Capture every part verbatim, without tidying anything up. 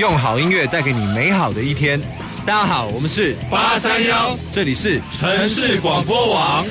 用好音乐带给你美好的一天。大家好，我们是八三幺， 这里是城市广播网。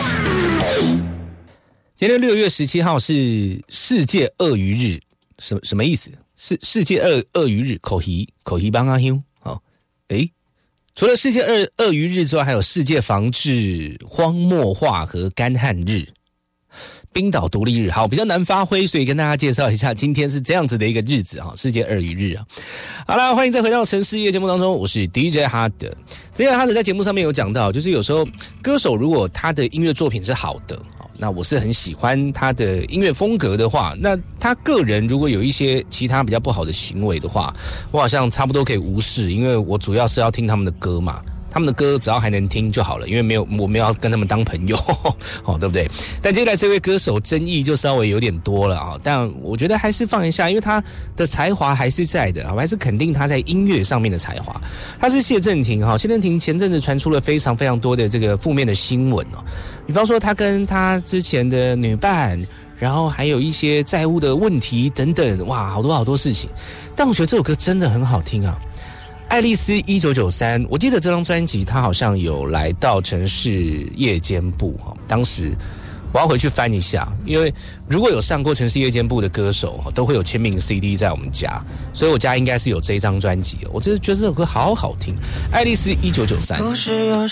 今天六月十七号是世界鳄鱼日，什什么意思？是世界鳄鳄鱼日，口译口译帮阿兄哦。诶，除了世界鳄鳄鱼日之外，还有世界防治荒漠化和干旱日。冰岛独立日，好，比较难发挥，所以跟大家介绍一下，今天是这样子的一个日子哈，世界鳄鱼日啊。好啦，欢迎再回到城市夜节目当中，我是 D J 哈德。D J 哈德在节目上面有讲到，就是有时候歌手如果他的音乐作品是好的，那我是很喜欢他的音乐风格的话，那他个人如果有一些其他比较不好的行为的话，我好像差不多可以无视，因为我主要是要听他们的歌嘛。他们的歌只要还能听就好了，因为没有我没有要跟他们当朋友，哦，对不对？但接下来这位歌手争议就稍微有点多了啊，但我觉得还是放一下，因为他的才华还是在的，我还是肯定他在音乐上面的才华。他是谢震廷哈，谢震廷前阵子传出了非常非常多的这个负面的新闻哦，比方说他跟他之前的女伴，然后还有一些债务的问题等等，哇，好多好多事情。但我觉得这首歌真的很好听啊。爱丽丝一九九三，我记得这张专辑他好像有来到城市夜间部，当时我要回去翻一下，因为如果有上过城市夜间部的歌手都会有签名 C D 在我们家，所以我家应该是有这张专辑，我真的觉得这首歌好好听。爱丽丝一九九三。